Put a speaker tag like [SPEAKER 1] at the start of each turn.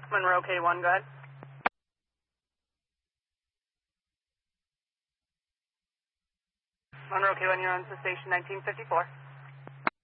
[SPEAKER 1] Monroe K1, go ahead. Monroe K1, you're on to station 1954.